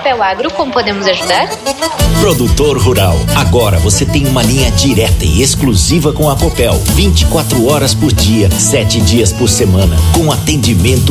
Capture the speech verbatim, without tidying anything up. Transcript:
Copel Agro, como podemos ajudar? Produtor rural, agora você tem uma linha direta e exclusiva com a Copel, vinte e quatro horas por dia, sete dias por semana, com atendimento